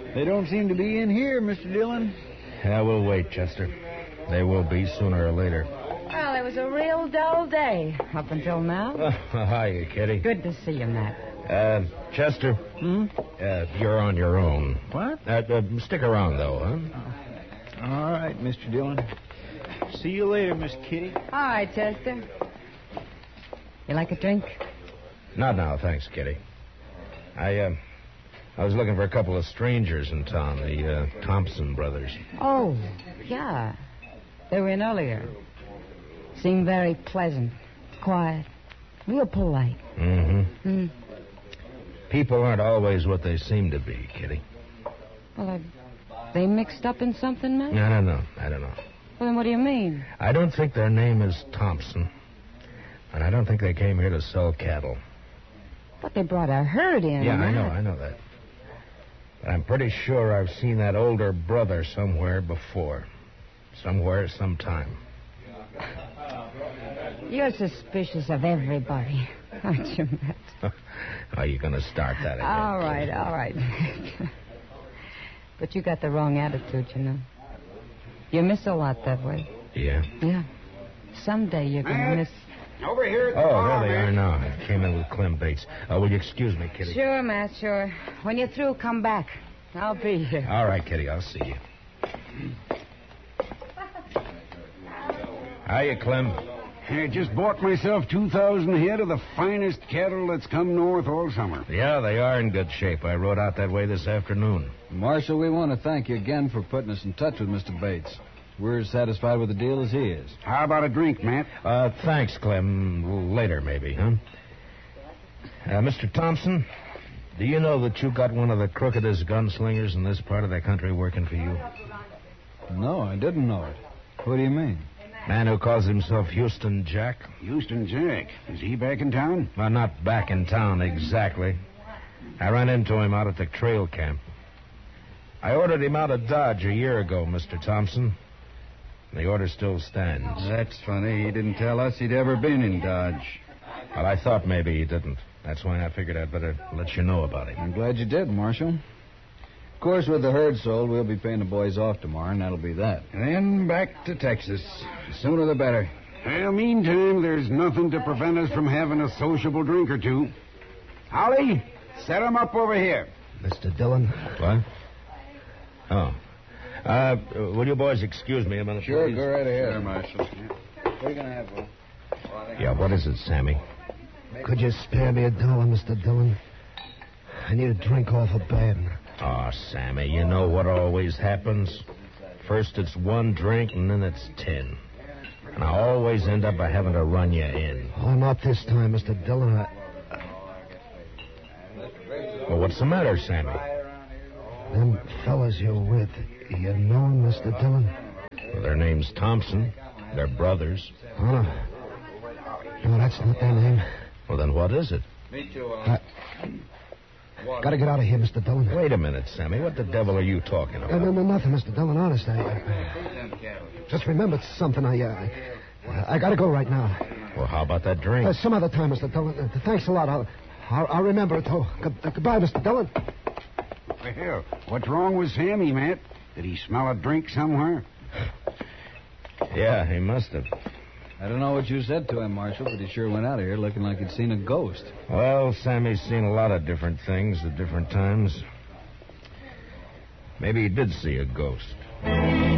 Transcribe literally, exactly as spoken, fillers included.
They don't seem to be in here, Mister Dillon. Yeah, we'll wait, Chester. They will be sooner or later. Well, it was a real dull day up until now. Uh, hiya, Kitty. Good to see you, Matt. Uh, Chester. Hmm? Uh, you're on your own. What? Uh, uh, stick around, though, huh? All right, Mister Dillon. See you later, Miss Kitty. All right, Chester. You like a drink? Not now, thanks, Kitty. I, uh, I was looking for a couple of strangers in town, the uh, Thompson brothers. Oh, yeah. They were in earlier. Seemed very pleasant, quiet, real polite. Mm-hmm. Mm. People aren't always what they seem to be, Kitty. Well, are they mixed up in something, Matt? I don't know. I don't know. Well, then what do you mean? I don't think their name is Thompson. And I don't think they came here to sell cattle. But they brought a herd in. Yeah, I Matt. know, I know that. But I'm pretty sure I've seen that older brother somewhere before. Somewhere, sometime. You're suspicious of everybody, aren't you, Matt? Are you going to start that again? All right, all right. But you got the wrong attitude, you know. You miss a lot that way. Yeah? Yeah. Someday you're going to miss... Over here at the Oh, bar, there they man. are now. I came in with Clem Bates. Uh, will you excuse me, Kitty? Sure, Matt, sure. When you're through, come back. I'll be here. All right, Kitty, I'll see you. Hiya, Clem. I just bought myself two thousand head of the finest cattle that's come north all summer. Yeah, they are in good shape. I rode out that way this afternoon. Marshal, we want to thank you again for putting us in touch with Mister Bates. We're as satisfied with the deal as he is. How about a drink, Matt? Uh, thanks, Clem. Later, maybe, huh? Uh, Mister Thompson, do you know that you got one of the crookedest gunslingers in this part of the country working for you? No, I didn't know it. What do you mean? Man who calls himself Houston Jack. Houston Jack. Is he back in town? Well, not back in town exactly. I ran into him out at the trail camp. I ordered him out of Dodge a year ago, Mister Thompson. The order still stands. That's funny. He didn't tell us he'd ever been in Dodge. Well, I thought maybe he didn't. That's why I figured I'd better let you know about it. I'm glad you did, Marshal. Of course, with the herd sold, we'll be paying the boys off tomorrow, and that'll be that. And then back to Texas. Sooner the better. Well, meantime, there's nothing to prevent us from having a sociable drink or two. Holly, set 'em up over here. Mister Dillon? What? Oh. Uh, will you boys excuse me a minute, Sure, please? go right ahead. Sure, Marshal. What are you going to have, Will? Yeah, what is it, Sammy? Could you spare me a dollar, Mister Dillon? I need a drink awful bad. Oh, Sammy, you know what always happens? First it's one drink, and then it's ten. And I always end up by having to run you in. Oh, not this time, Mister Dillon. I... Well, what's the matter, Sammy? Them fellas you're with, you know 'em, Mister Dillon? Well, their name's Thompson. They're brothers. Oh, no. No, that's not their name. Well, then what is it? Me too, I... Gotta get out of here, Mister Dillon. Wait a minute, Sammy. What the devil are you talking about? No, no, no, nothing, Mister Dillon. Honest, I... I just remembered something. I, uh, I gotta go right now. Well, how about that drink? Uh, some other time, Mister Dillon. Uh, thanks a lot. I'll, I'll, I'll remember it. Oh, good, uh, goodbye, Mister Dillon. Well, what's wrong with Sammy, Matt? Did he smell a drink somewhere? Yeah, he must have. I don't know what you said to him, Marshal, but he sure went out of here looking like he'd seen a ghost. Well, Sammy's seen a lot of different things at different times. Maybe he did see a ghost.